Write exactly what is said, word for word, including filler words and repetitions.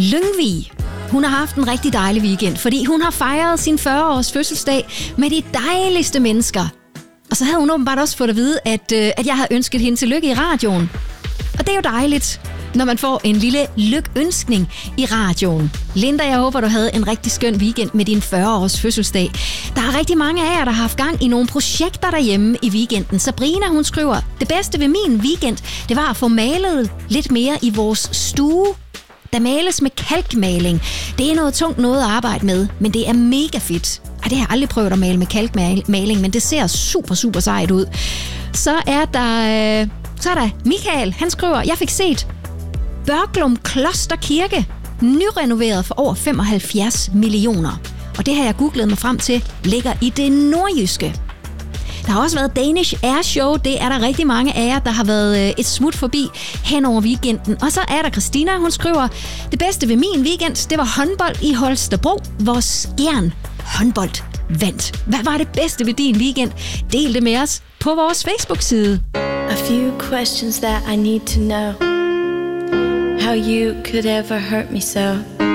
Lyngvig. Hun har haft en rigtig dejlig weekend, fordi hun har fejret sin fyrre-års fødselsdag med de dejligste mennesker. Og så havde hun åbenbart også fået at vide, at, øh, at jeg havde ønsket hende tillykke i radioen. Og det er jo dejligt, når man får en lille lykønskning i radioen. Linda, jeg håber, du havde en rigtig skøn weekend med din fyrre-års fødselsdag. Der er rigtig mange af jer, der har haft gang i nogle projekter derhjemme i weekenden. Sabrina, hun skriver, det bedste ved min weekend, det var at få malet lidt mere i vores stue. Der males med kalkmaling. Det er noget tungt noget at arbejde med, men det er mega fedt. Ej, det har jeg aldrig prøvet at male med kalkmaling, men det ser super, super sejt ud. Så er der, øh, så er der Michael, han skriver, jeg fik set Børglum Kloster Kirke, nyrenoveret for over femoghalvfjerds millioner. Og det har jeg googlet mig frem til, ligger i det nordjyske. Der har også været Danish Air Show. Det er der rigtig mange af jer, der har været et smut forbi hen over weekenden. Og så er der Christina, hun skriver, det bedste ved min weekend, det var håndbold i Holstebro, hvor Skjern håndbold vandt. Hvad var det bedste ved din weekend? Del det med os på vores Facebook-side. A few questions that I need to know. How you could ever hurt me so.